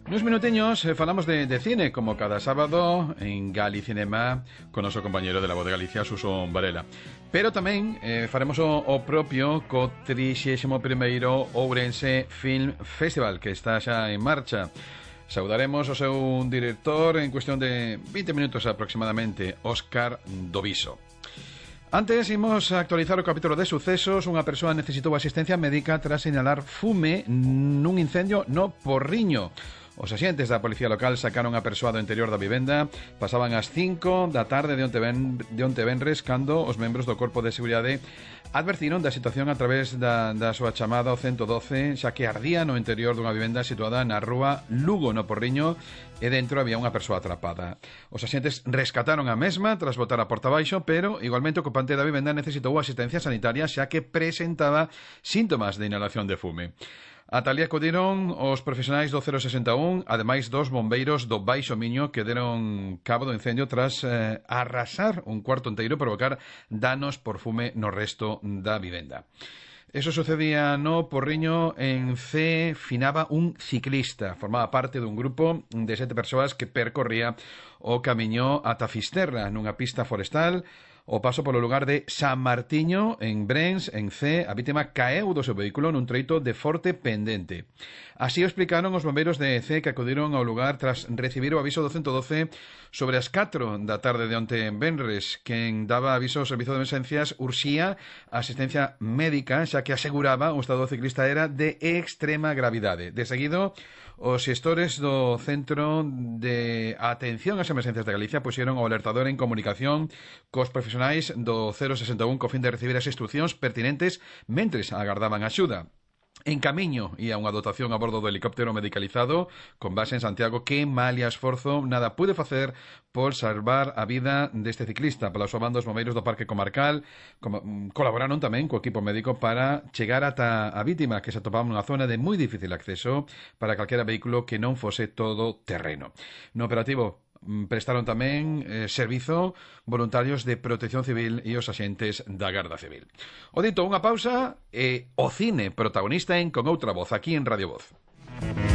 Nos minuteños falamos de cine, como cada sábado en Galicinema, con noso compañero de la Voz de Galicia, Suso Varela. Pero tamén faremos o propio co 31º Ourense Film Festival, que está xa en marcha. Saudaremos ao seu director en cuestión de 20 minutos aproximadamente, Óscar Doviso. Antes imos a actualizar o capítulo de sucesos. Unha persoa necesitou asistencia médica tras señalar fume nun incendio no Porriño. Os axentes da policía local sacaron a persoa do interior da vivenda. Pasaban as 5 da tarde de onte venres cando os membros do Corpo de Seguridade advertiron da situación a través da súa chamada ao 112, xa que ardía no interior dunha vivenda situada na rúa Lugo, no Porriño, e dentro había unha persoa atrapada. Os axentes rescataron a mesma tras botar a porta abaixo, pero igualmente o ocupante da vivenda necesitou asistencia sanitaria xa que presentaba síntomas de inhalación de fume. Ata ali acudiron os profesionais do 061, ademais dos bombeiros do Baixo Miño, que deron cabo do incendio tras arrasar un cuarto enteiro e provocar danos por fume no resto da vivenda. Eso sucedía no Porriño. En C finaba un ciclista. Formaba parte dun grupo de 7 persoas que percorría o camiño ata Fisterra, nunha pista forestal. O paso polo lugar de San Martiño, en Brens, en C, a vítima caeu do seu vehículo nun treito de forte pendente. Así o explicaron os bombeiros de C, que acudiron ao lugar tras recibir o aviso do 112 sobre as 4 da tarde de onte en venres. Quen daba aviso ao servizo de emergencias urxía a asistencia médica, xa que aseguraba o estado do ciclista era de extrema gravidade. De seguido, os xestores do Centro de Atención ás Emergencias de Galicia puxeron o alertador en comunicación cos profesionais do 061 co fin de recibir as instruccións pertinentes mentres agardaban axuda. En camiño ia unha dotación a bordo do helicóptero medicalizado con base en Santiago que, malia esforzo, nada pude facer por salvar a vida deste ciclista. Pola súa banda, os bombeiros do Parque Comarcal colaboraron tamén co equipo médico para chegar ata a vítima, que se atopaba nunha zona de moi difícil acceso para calquera vehículo que non fose todo terreno. No operativo prestaron tamén servizo voluntarios de Protección Civil e os axentes da Garda Civil. O dito, unha pausa e o cine protagonista en Con Outra Voz, aquí en Radio Voz.